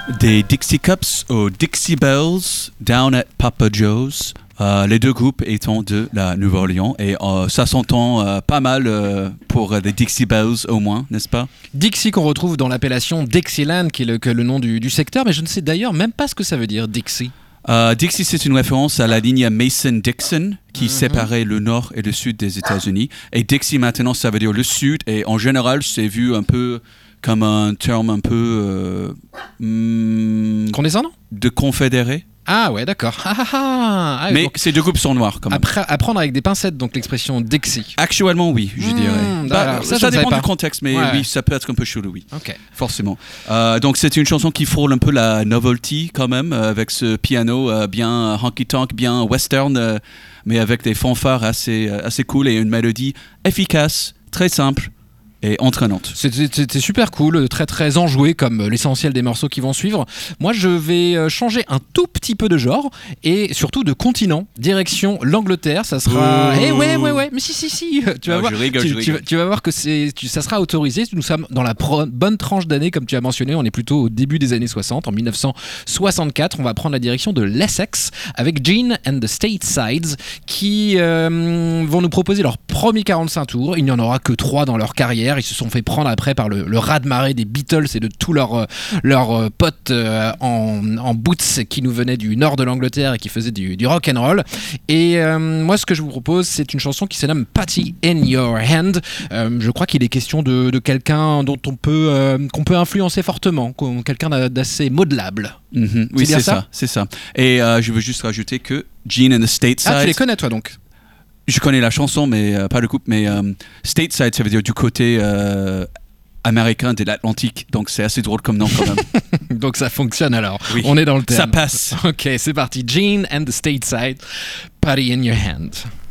Des Dixie Cups aux Dixie Bells, Down at Papa Joe's. Les deux groupes étant de la Nouvelle-Orléans et ça s'entend pas mal pour des Dixie Bells au moins, n'est-ce pas? Dixie qu'on retrouve dans l'appellation Dixieland qui est le nom du secteur, mais je ne sais d'ailleurs même pas ce que ça veut dire Dixie. Dixie, c'est une référence à la ligne Mason-Dixon qui séparait le nord et le sud des États-Unis. Et Dixie maintenant, ça veut dire le sud et en général, c'est vu un peu comme un terme un peu... Condescendant ? De confédéré. Ah ouais, d'accord. Mais donc, ces deux groupes sont noirs quand même. À prendre avec des pincettes, donc l'expression Dixie. Actuellement, oui, je dirais. Ça dépend du contexte, mais oui, ça peut être un peu chelou, oui. Okay. Forcément. Donc c'est une chanson qui frôle un peu la novelty quand même, avec ce piano bien honky-tonk, bien western, mais avec des fanfares assez cool et une mélodie efficace, très simple. Et entraînante. C'était super cool, très très enjoué comme l'essentiel des morceaux qui vont suivre. Moi je vais changer un tout petit peu de genre et surtout de continent, direction l'Angleterre. Ça sera... ouais, mais si, tu vas voir, tu vas voir que ça sera autorisé. Nous sommes dans la bonne tranche d'année comme tu as mentionné, on est plutôt au début des années 60, en 1964. On va prendre la direction de l'Essex avec Gene and the Statesides qui vont nous proposer leur premier 45 tours. Il n'y en aura que 3 dans leur carrière. Ils se sont fait prendre après par le raz-de-marée des Beatles et de tous leurs potes en boots qui nous venaient du nord de l'Angleterre et qui faisaient du rock and roll. Et moi, ce que je vous propose, c'est une chanson qui se nomme Patty in Your Hand. Je crois qu'il est question de quelqu'un dont qu'on peut influencer fortement, quelqu'un d'assez modelable. Mm-hmm. Oui, c'est ça. Et je veux juste rajouter que Gene and the Statesides... Ah, tu les connais toi donc? Je connais la chanson, mais pas le groupe. Mais Stateside, ça veut dire du côté américain de l'Atlantique. Donc c'est assez drôle comme nom quand même. Donc ça fonctionne alors. Oui. On est dans le thème. Ça passe. Ok, c'est parti. Gene and the Stateside, Patty in Your Hand.